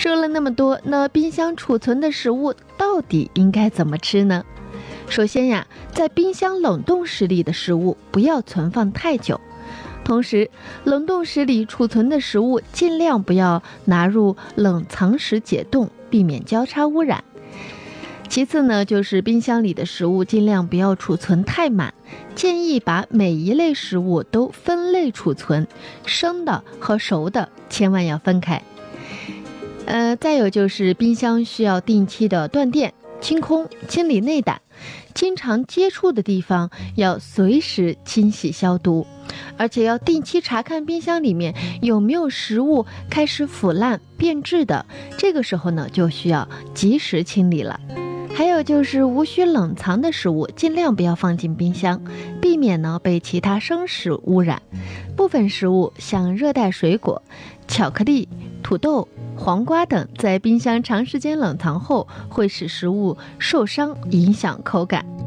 说了那么多，那冰箱储存的食物到底应该怎么吃呢？首先呀，在冰箱冷冻室里的食物不要存放太久，同时冷冻室里储存的食物尽量不要拿入冷藏室解冻，避免交叉污染。其次呢，就是冰箱里的食物尽量不要储存太满，建议把每一类食物都分类储存，生的和熟的千万要分开。再有就是冰箱需要定期的断电、清空、清理内胆，经常接触的地方要随时清洗消毒，而且要定期查看冰箱里面有没有食物开始腐烂变质的，这个时候呢就需要及时清理了。还有就是无需冷藏的食物尽量不要放进冰箱，避免呢被其他生食污染。部分食物像热带水果、巧克力、土豆、黄瓜等，在冰箱长时间冷藏后会使食物受伤，影响口感。